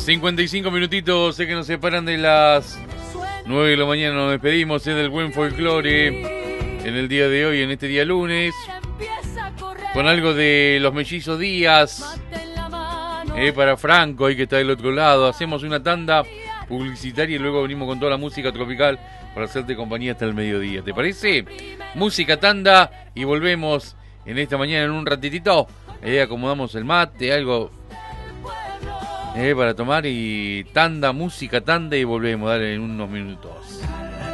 55 minutitos, sé que nos separan de las 9 de la mañana, nos despedimos del buen folclore en el día de hoy, en este día lunes, con algo de los mellizos Díaz, para Franco, ahí que está del otro lado. Hacemos una tanda publicitaria y luego venimos con toda la música tropical para hacerte compañía hasta el mediodía. ¿Te parece? Música, tanda y volvemos en esta mañana en un ratitito. Acomodamos el mate, algo para tomar y tanda, música, tanda y volvemos, dale, en unos minutos.